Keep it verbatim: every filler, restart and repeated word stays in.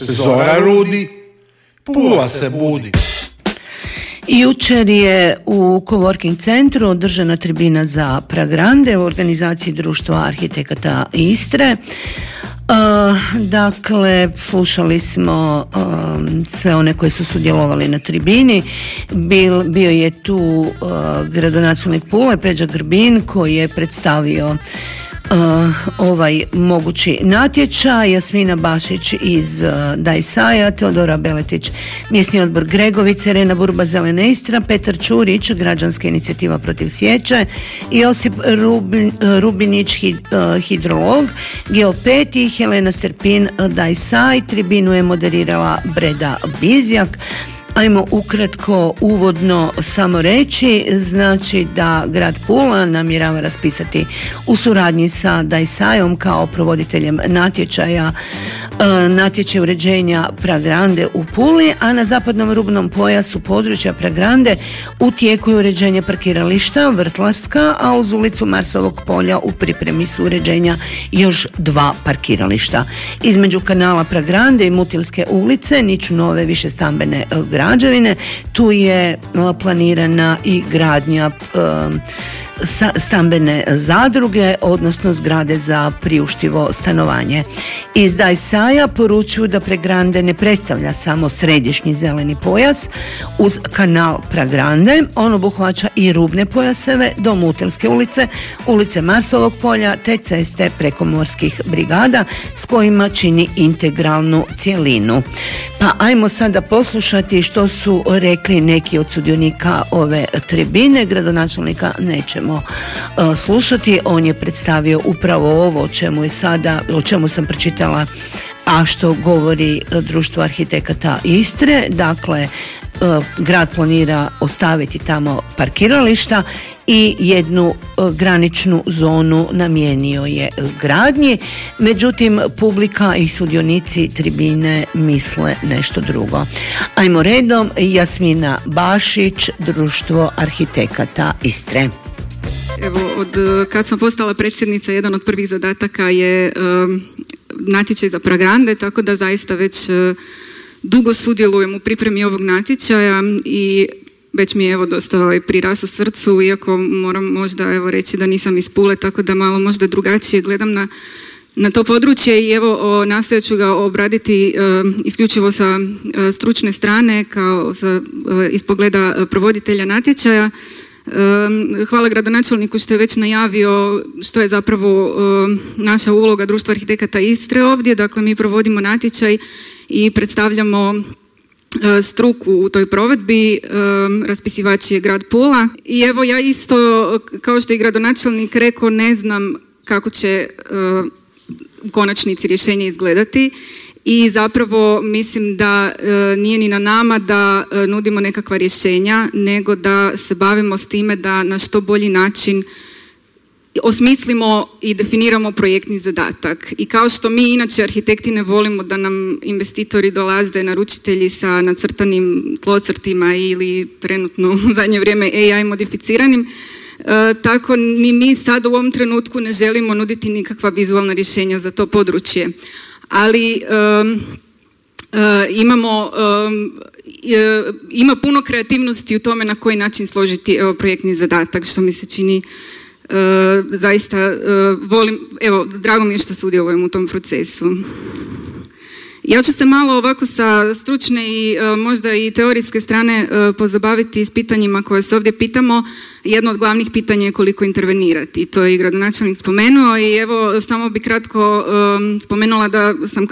Zora rudi, Pula se budi. Jučer je u coworking centru održana tribina za Pragrande u organizaciji Društva arhitekata Istre. Uh, dakle, slušali smo um, sve one koji su sudjelovali na tribini. Bil, bio je tu uh, gradonačelnik Pule, Peđa Grbin, koji je predstavio Uh, ovaj mogući natječaj, Jasmina Bašić iz uh, Dajsaja, Teodora Beletić, mjesni odbor Gregovice, Rena Burba, Zelena Istra, Petar Čurić, građanska inicijativa protiv sječe, Josip Rubin, uh, Rubinić, hid, uh, hidrolog, Geopeti, Helena Sterpin, uh, Dajsaj. Tribinu je moderirala Breda Bizjak. Ajmo ukratko uvodno samo reći, znači da grad Pula namjerava raspisati u suradnji sa Dajsajom kao provoditeljem natječaja natječaj uređenja Pragrande u Puli, a na zapadnom rubnom pojasu područja Pragrande u tijeku je uređenje parkirališta Vrtlarska, a uz ulicu Marsovog polja u pripremi su uređenja još dva parkirališta. Između kanala Pragrande i Mutilske ulice niču nove višestambene građevine, tu je planirana i gradnja um, stambene zadruge, odnosno zgrade za priuštivo stanovanje. Iz Dajsaja poručuju da Pragrande ne predstavlja samo središnji zeleni pojas uz kanal Pragrande, on obuhvaća i rubne pojaseve do Mutilske ulice, ulice Marsovog polja te ceste preko morskih brigada s kojima čini integralnu cjelinu. Pa ajmo sada poslušati što su rekli neki od sudionika ove tribine. Gradonačelnika nećemo uh, slušati, on je predstavio upravo ovo o čemu je sada, o čemu sam pročitala, a što govori Društvo arhitekata Istre. Dakle, uh, grad planira ostaviti tamo parkirališta i jednu uh, graničnu zonu namijenio je gradnji, međutim publika i sudionici tribine misle nešto drugo. Ajmo redom, Jasmina Bašić, Društvo arhitekata Istre. Evo, od kad sam postala predsjednica, jedan od prvih zadataka je um, natječaj za Pragrande, tako da zaista već uh, dugo sudjelujem u pripremi ovog natječaja i već mi je evo dosta ovaj, priraslo srcu, iako moram možda evo reći da nisam iz Pule, tako da malo možda drugačije gledam na, na to područje i evo o, nastojat ću ga obraditi uh, isključivo sa uh, stručne strane, kao sa, uh, iz pogleda uh, provoditelja natječaja. Hvala gradonačelniku što je već najavio što je zapravo naša uloga Društva arhitekata Istre ovdje. Dakle, mi provodimo natječaj i predstavljamo struku u toj provedbi. Raspisivač je grad Pula. I evo ja isto, kao što je gradonačelnik rekao, ne znam kako će u konačnici rješenje izgledati. I zapravo mislim da e, nije ni na nama da e, nudimo nekakva rješenja, nego da se bavimo s time da na što bolji način osmislimo i definiramo projektni zadatak. I kao što mi inače arhitekti ne volimo da nam investitori dolaze, naručitelji sa nacrtanim tlocrtima ili trenutno u zadnje vrijeme A I modificiranim, e, tako ni mi sad u ovom trenutku ne želimo nuditi nikakva vizualna rješenja za to područje. Ali um, uh, imamo, um, uh, ima puno kreativnosti u tome na koji način složiti evo, projektni zadatak, što mi se čini uh, zaista uh, volim, evo, drago mi je što sudjelujem u tom procesu. Ja ću se malo ovako sa stručne i uh, možda i teorijske strane uh, pozabaviti s pitanjima koje se ovdje pitamo. Jedno od glavnih pitanja je koliko intervenirati. To je i gradonačelnik spomenuo i evo samo bih kratko um, spomenula da sam